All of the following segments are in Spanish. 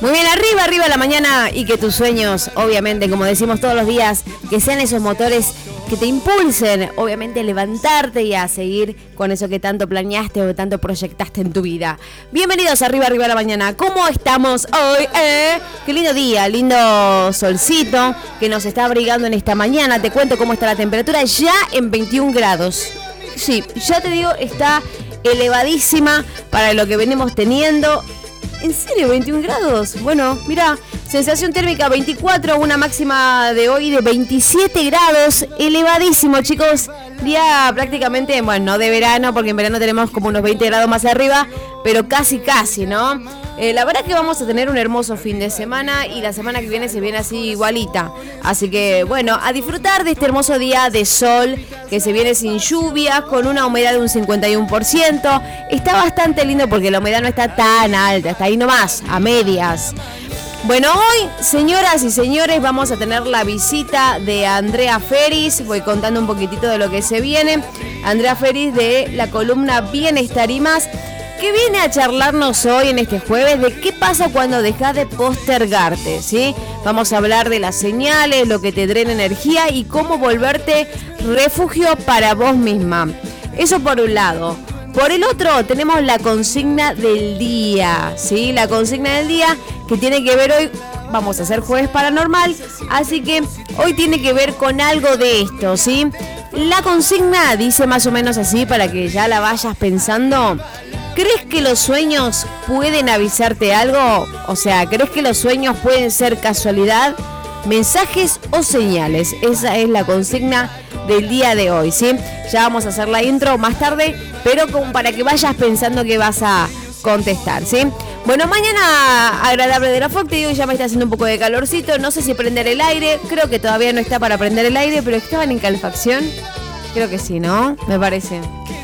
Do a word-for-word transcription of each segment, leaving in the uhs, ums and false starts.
Muy bien, arriba, arriba la mañana y que tus sueños, obviamente, como decimos todos los días, que sean esos motores que te impulsen, obviamente, a levantarte y a seguir con eso que tanto planeaste o que tanto proyectaste en tu vida. Bienvenidos a Arriba, Arriba la mañana. ¿Cómo estamos hoy? Eh? Qué lindo día, lindo solcito que nos está abrigando en esta mañana. Te cuento cómo está la temperatura ya en veintiún grados. Sí, ya te digo, está elevadísima para lo que venimos teniendo. ¿En serio? ¿veintiún grados? Bueno, mira, sensación térmica veinticuatro, una máxima de hoy de veintisiete grados, elevadísimo, chicos. Día prácticamente, bueno, no de verano, porque en verano tenemos como unos veinte grados más arriba, pero casi, casi, ¿no? Eh, la verdad es que vamos a tener un hermoso fin de semana y la semana que viene se viene así igualita. Así que, bueno, a disfrutar de este hermoso día de sol que se viene sin lluvia, con una humedad de un cincuenta y uno por ciento. Está bastante lindo porque la humedad no está tan alta, está ahí nomás, a medias. Bueno, hoy, señoras y señores, vamos a tener la visita de Andrea Feris. Voy contando un poquitito de lo que se viene. Andrea Feris de la columna Bienestar y Más, que viene a charlarnos hoy en este jueves de qué pasa cuando dejas de postergarte, ¿sí? Vamos a hablar de las señales, lo que te drena energía y cómo volverte refugio para vos misma. Eso por un lado. Por el otro, tenemos la consigna del día, ¿sí? La consigna del día que tiene que ver hoy, vamos a hacer jueves paranormal, así que hoy tiene que ver con algo de esto, ¿sí? La consigna dice más o menos así para que ya la vayas pensando. ¿Crees que los sueños pueden avisarte algo? O sea, ¿crees que los sueños pueden ser casualidad, mensajes o señales? Esa es la consigna del día de hoy, ¿sí? Ya vamos a hacer la intro más tarde, pero como para que vayas pensando que vas a contestar, ¿sí? Bueno, mañana agradable de la F O C, te digo, ya me está haciendo un poco de calorcito, no sé si prender el aire, creo que todavía no está para prender el aire, pero estaban en calefacción, creo que sí, ¿no? Me parece.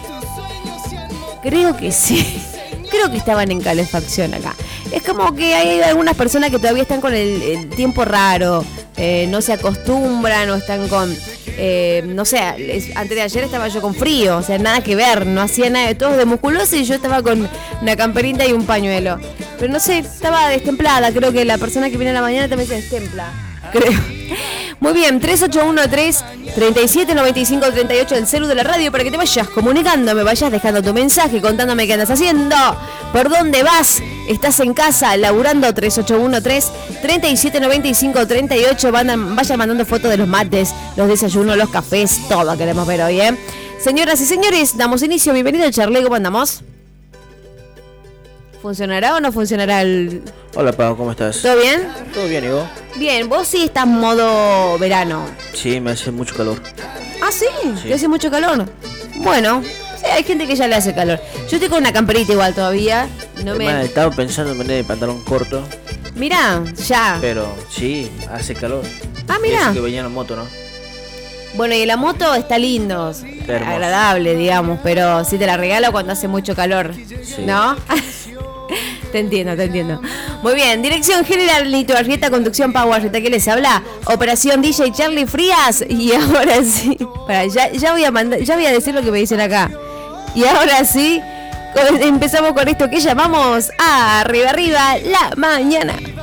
Creo que sí, creo que estaban en calefacción acá. Es como que hay algunas personas que todavía están con el, el tiempo raro, eh, no se acostumbran o están con, eh, no sé, es, antes de ayer estaba yo con frío, o sea, nada que ver, no hacía nada de todo de musculoso y yo estaba con una camperita y un pañuelo. Pero no sé, estaba destemplada, creo que la persona que viene a la mañana también se destempla, creo. Muy bien, tres ocho uno tres, tres siete nueve cinco, tres ocho, el celu de la radio para que te vayas comunicando, me vayas dejando tu mensaje, contándome qué andas haciendo, por dónde vas, estás en casa, laburando. Tres ocho uno tres, tres siete nueve cinco, tres ocho, vayan, vayan mandando fotos de los mates, los desayunos, los cafés, todo queremos ver hoy, ¿eh? Señoras y señores, damos inicio, bienvenido al Charle, ¿cómo andamos? ¿Funcionará o no funcionará el...? Hola, Pau, ¿cómo estás? ¿Todo bien? Todo bien, ¿y vos? Bien, vos sí estás modo verano. Sí, me hace mucho calor. ¿Ah, sí? Sí. ¿Te hace mucho calor? Bueno, sí, hay gente que ya le hace calor. Yo estoy con una camperita igual todavía. No me... Además, estaba pensando en poner el pantalón corto. Mirá, ya. Pero sí, hace calor. Ah, mirá. Eso que venía en la moto, ¿no? Bueno, y la moto está lindo, agradable, digamos, pero sí te la regalo cuando hace mucho calor, Sí. ¿no? Te entiendo, te entiendo. Muy bien, dirección general Lito Arrieta, conducción Pau Arrieta, ¿qué les habla? Operación D J Charlie Frías. Y ahora sí, para, ya, ya voy a mandar, ya voy a decir lo que me dicen acá. Y ahora sí, empezamos con esto que llamamos Arriba Arriba la mañana.